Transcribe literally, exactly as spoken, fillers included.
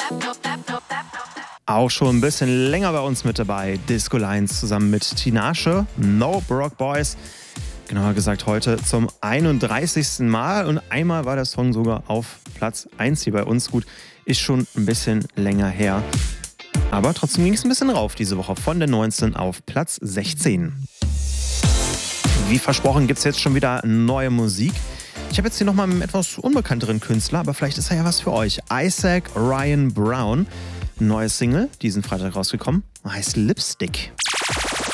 Auch schon ein bisschen länger bei uns mit dabei. Disco Lines zusammen mit Tinashe, No Broke Boys. Genauer gesagt heute zum einunddreißigsten Mal. Und einmal war der Song sogar auf Platz eins hier bei uns. Gut, ist schon ein bisschen länger her. Aber trotzdem ging es ein bisschen rauf diese Woche. Von der neunzehn auf Platz sechzehn. Wie versprochen gibt es jetzt schon wieder neue Musik. Ich habe jetzt hier nochmal einen etwas unbekannteren Künstler, aber vielleicht ist er ja was für euch. Isaac Ryan Brown. Neues Single, diesen Freitag rausgekommen, heißt Lipstick.